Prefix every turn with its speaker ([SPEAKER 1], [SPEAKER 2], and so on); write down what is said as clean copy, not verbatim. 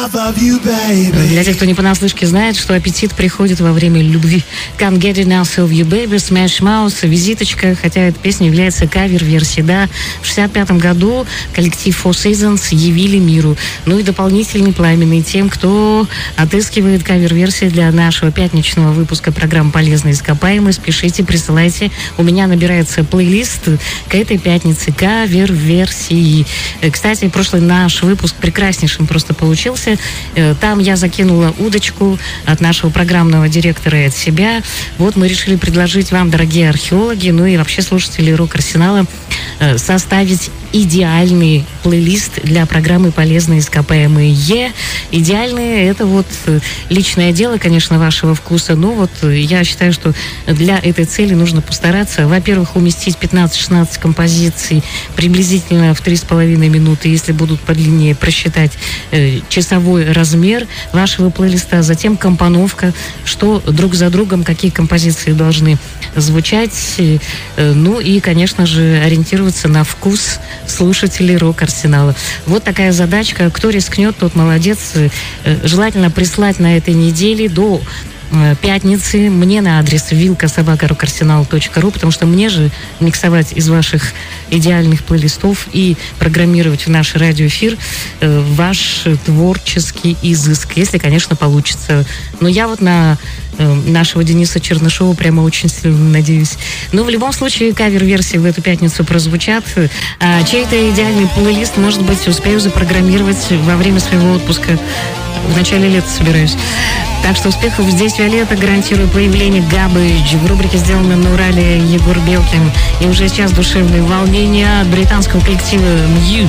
[SPEAKER 1] Для тех, кто не понаслышке знает, что аппетит приходит во время любви. Can't get enough of you, baby, Smash Mouth, визиточка, хотя эта песня является кавер-версией, да. В 65-м году коллектив Four Seasons явили миру. Ну и дополнительный пламенный тем, кто отыскивает кавер-версии для нашего пятничного выпуска программы «Полезные ископаемые». Спешите, присылайте. У меня набирается плейлист к этой пятнице кавер-версии. Кстати, прошлый наш выпуск прекраснейшим просто получился. Там я закинула удочку от нашего программного директора и от себя. Вот мы решили предложить вам, дорогие археологи, ну и вообще слушатели Рок-Арсенала, составить идеальный плейлист для программы «Полезные ископаемые». Идеальные — это вот личное дело, конечно, вашего вкуса, но вот я считаю, что для этой цели нужно постараться, во-первых, уместить 15-16 композиций приблизительно в 3,5 минуты, если будут подлиннее, просчитать часовой размер вашего плейлиста, затем компоновка, что друг за другом, какие композиции должны звучать, ну и, конечно же, ориентироваться на вкус слушателей Рок-Арсенала. Вот такая задачка. Кто рискнет, тот молодец. Желательно прислать на этой неделе до пятницы мне на адрес vilka@rockarsenal.ru, потому что мне же миксовать из ваших идеальных плейлистов и программировать в наш радиоэфир ваш творческий изыск, если, конечно, получится. Но я вот на нашего Дениса Чернышова прямо очень сильно надеюсь. Но в любом случае кавер-версии в эту пятницу прозвучат. А чей-то идеальный плейлист, может быть, успею запрограммировать во время своего отпуска. В начале лета собираюсь. Так что успехов. Здесь Виолетта, гарантирую появление Garbage. В рубрике «Сделано на Урале» Егор Белкин. И уже сейчас душевные волнения от британского коллектива Muse.